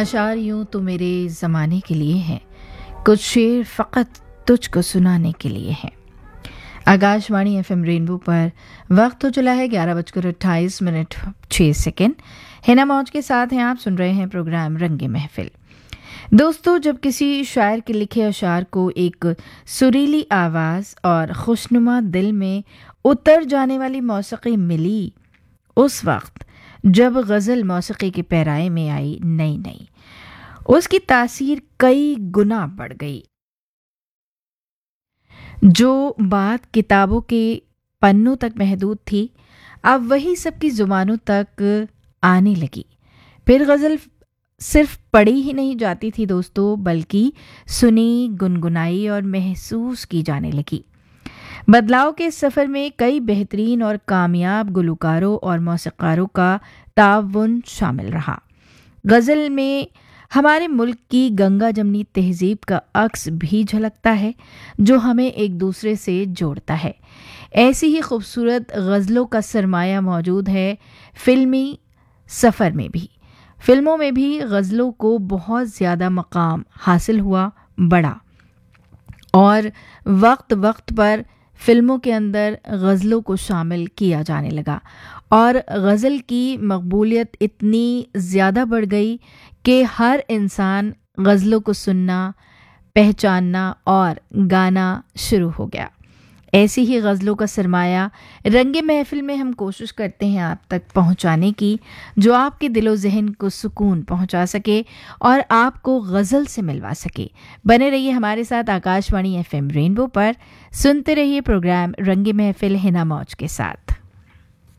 अशार यूं तो मेरे ज़माने के लिए हैं, कुछ शेर फ़कत तुझको सुनाने के लिए हैं। आकाशवाणी एफएम रेनबो पर वक्त हो चला है 11:28 हिना मौज के साथ हैं। आप सुन रहे हैं प्रोग्राम रंगे महफिल। दोस्तों, जब किसी शायर के लिखे अशार को एक सुरीली आवाज़ और खुशनुमा दिल में उतर जाने वाली मौसीकी मिली, उस वक्त जब गज़ल मौसीकी के पैराए में आई नई उसकी तासीर कई गुना बढ़ गई। जो बात किताबों के पन्नों तक महदूद थी, अब वही सबकी ज़ुबानों तक आने लगी। फिर गज़ल सिर्फ पढ़ी ही नहीं जाती थी दोस्तों, बल्कि सुनी, गुनगुनाई और महसूस की जाने लगी। बदलाव के सफ़र में कई बेहतरीन और कामयाब गुलकारों और मौसीक़ारों का ताउन शामिल रहा। गज़ल में हमारे मुल्क की गंगा जमनी तहज़ीब का अक्स भी झलकता है, जो हमें एक दूसरे से जोड़ता है। ऐसी ही खूबसूरत गज़लों का सरमाया मौजूद है फ़िल्मी सफ़र में भी। फ़िल्मों में भी गज़लों को बहुत ज़्यादा मकाम हासिल हुआ, बढ़ा, और वक्त वक्त पर फ़िल्मों के अंदर गज़लों को शामिल किया जाने लगा और गज़ल की मकबूलियत इतनी ज़्यादा बढ़ गई कि हर इंसान गज़लों को सुनना, पहचानना और गाना शुरू हो गया। ऐसी ही गज़लों का सरमाया रंगे महफिल में हम कोशिश करते हैं आप तक पहुंचाने की, जो आपके दिलो ज़हन को सुकून पहुंचा सके और आपको गज़ल से मिलवा सके। बने रहिए हमारे साथ आकाशवाणी एफएम रेनबो पर, सुनते रहिए प्रोग्राम रंगे महफिल हिना मौज के साथ।